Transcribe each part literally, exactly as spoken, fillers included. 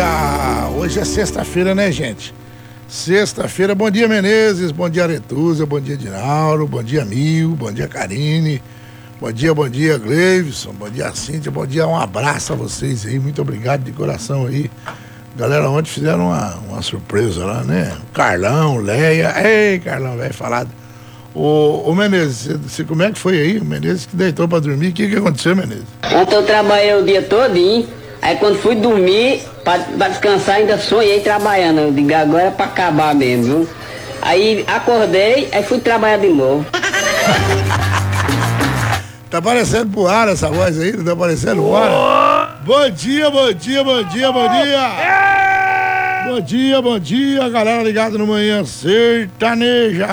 dia! Hoje é sexta-feira, né, gente? Sexta-feira, bom dia, Menezes, bom dia, Aretusa, bom dia, Dinauro, bom dia, Mil, bom dia, Karine, bom dia, bom dia, Gleivson, bom dia, Cíntia, bom dia, um abraço a vocês aí, muito obrigado de coração aí. Galera, ontem fizeram uma, uma surpresa lá, né? Carlão, Leia, ei, Carlão, velho, falado. Ô, ô Menezes, você, como é que foi aí? O Menezes que deitou pra dormir, o que que aconteceu, Menezes? Ontem eu trabalhei o dia todinho, aí quando fui dormir, pra, pra descansar, ainda sonhei trabalhando. Eu digo, agora é pra acabar mesmo, viu? Aí acordei, aí fui trabalhar de novo. Tá parecendo pro ar essa voz aí, não tá parecendo pro ar? Bom dia, bom dia, bom dia, bom dia! Bom dia, bom dia, galera ligada no Manhã Sertaneja!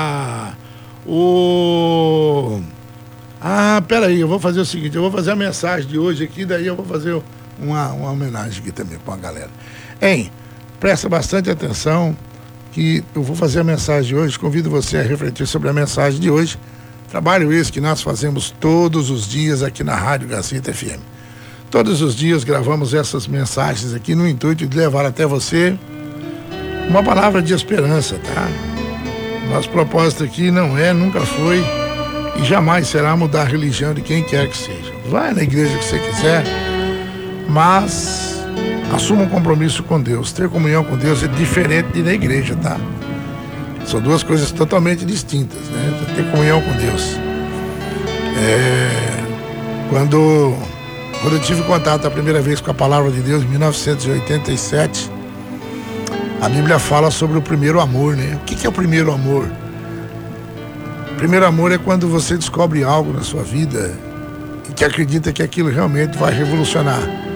O... Ah, peraí, eu vou fazer o seguinte, eu vou fazer a mensagem de hoje aqui, daí eu vou fazer uma, uma homenagem aqui também pra galera. Hein, presta bastante atenção que eu vou fazer a mensagem de hoje, convido você a refletir sobre a mensagem de hoje. Trabalho esse que nós fazemos todos os dias aqui na Rádio Gazeta F M. Todos os dias gravamos essas mensagens aqui no intuito de levar até você uma palavra de esperança, tá? Nosso propósito aqui não é, nunca foi e jamais será mudar a religião de quem quer que seja. Vai na igreja que você quiser, mas assuma um compromisso com Deus. Ter comunhão com Deus é diferente de ir na igreja, tá? São duas coisas totalmente distintas, né? Ter comunhão com Deus. É... Quando, quando eu tive contato a primeira vez com a palavra de Deus, em mil novecentos e oitenta e sete, a Bíblia fala sobre o primeiro amor, né? O que que é o primeiro amor? O primeiro amor é quando você descobre algo na sua vida e que acredita que aquilo realmente vai revolucionar.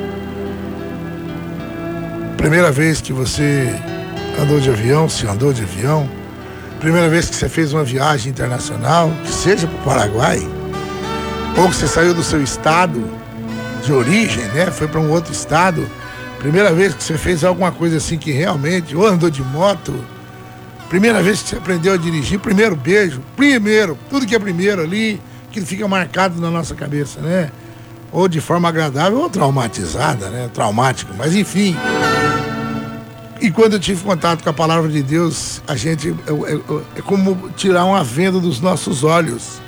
Primeira vez que você andou de avião, se andou de avião, primeira vez que você fez uma viagem internacional, que seja para o Paraguai, ou que você saiu do seu estado de origem, né? Foi para um outro estado, primeira vez que você fez alguma coisa assim que realmente, ou andou de moto, primeira vez que você aprendeu a dirigir, primeiro beijo, primeiro, tudo que é primeiro ali, que fica marcado na nossa cabeça, né? Ou de forma agradável ou traumatizada, né? Traumático, mas enfim. E quando eu tive contato com a palavra de Deus, a gente, é, é, é como tirar uma venda dos nossos olhos.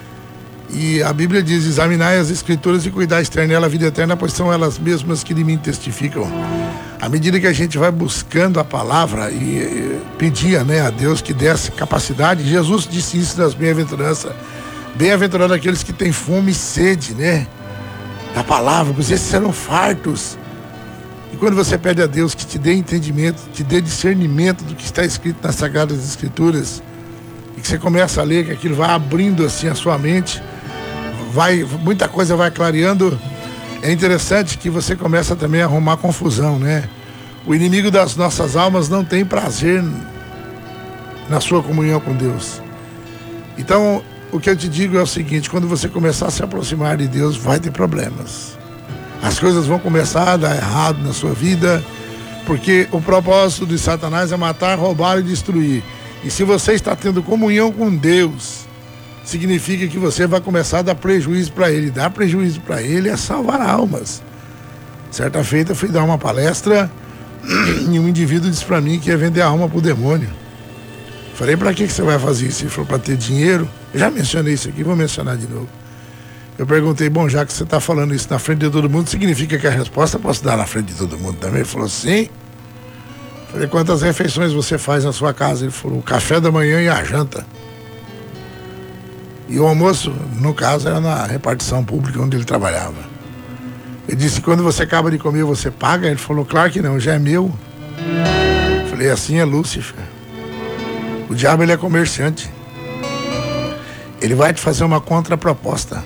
E a Bíblia diz, examinai as escrituras e cuidai ter nela a vida eterna, pois são elas mesmas que de mim testificam. À medida que a gente vai buscando a palavra e, e pedia, né, a Deus que desse capacidade, Jesus disse isso nas bem-aventuranças. Bem-aventurados aqueles que têm fome e sede, né, da palavra, pois esses serão fartos. E quando você pede a Deus que te dê entendimento, te dê discernimento do que está escrito nas Sagradas Escrituras, e que você começa a ler, que aquilo vai abrindo assim a sua mente, vai, muita coisa vai clareando, é interessante que você começa também a arrumar confusão, né? O inimigo das nossas almas não tem prazer na sua comunhão com Deus. Então, o que eu te digo é o seguinte, quando você começar a se aproximar de Deus, vai ter problemas. As coisas vão começar a dar errado na sua vida, porque o propósito de Satanás é matar, roubar e destruir. E se você está tendo comunhão com Deus, significa que você vai começar a dar prejuízo para ele. Dar prejuízo para ele é salvar almas. Certa feita eu fui dar uma palestra e um indivíduo disse para mim que ia vender a alma pro demônio. Falei, para que que você vai fazer isso? Ele falou, para ter dinheiro. Eu já mencionei isso aqui, vou mencionar de novo. Eu perguntei, bom, já que você está falando isso na frente de todo mundo, significa que a resposta eu posso dar na frente de todo mundo também? Ele falou, sim. Falei, quantas refeições você faz na sua casa? Ele falou, o café da manhã e a janta. E o almoço, no caso, era na repartição pública onde ele trabalhava. Ele disse, quando você acaba de comer, você paga? Ele falou, claro que não, já é meu. Falei, assim é Lúcifer. O diabo, ele é comerciante. Ele vai te fazer uma contraproposta.